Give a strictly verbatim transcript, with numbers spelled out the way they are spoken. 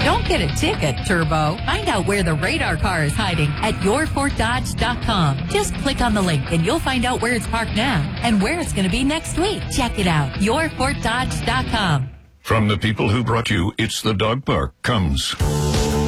Don't get a ticket, Turbo. Find out where the radar car is hiding at your fort dodge dot com. Just click on the link and you'll find out where it's parked now and where it's going to be next week. Check it out. your fort dodge dot com. From the people who brought you It's the Dog Park comes